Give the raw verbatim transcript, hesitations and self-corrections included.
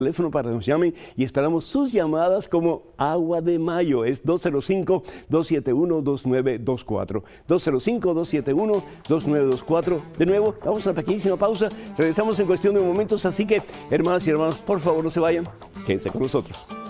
Teléfono para que nos llamen y esperamos sus llamadas como agua de mayo. Es dos cero cinco, dos siete uno, dos nueve dos cuatro. dos cero cinco, dos siete uno, dos nueve dos cuatro. De nuevo, vamos a una pequeñísima pausa. Regresamos en cuestión de momentos, así que hermanas y hermanos, por favor no se vayan. Quédense con nosotros.